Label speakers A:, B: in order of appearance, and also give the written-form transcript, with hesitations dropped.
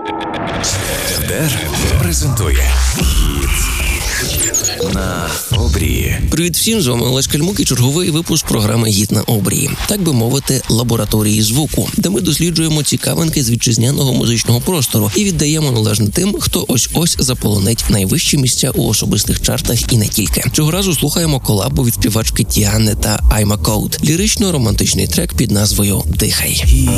A: РДР презентує «Гіт на обрії».
B: Привіт всім, з вами Олесь Кальмук і черговий випуск програми «Гіт на обрії». Так би мовити, лабораторії звуку, де ми досліджуємо цікавинки з вітчизняного музичного простору і віддаємо належне тим, хто ось-ось заполонить найвищі місця у особистих чартах і не тільки. Цього разу слухаємо колабу від співачки Тіани та I'm a Code. Лірично-романтичний трек під назвою «Дихай».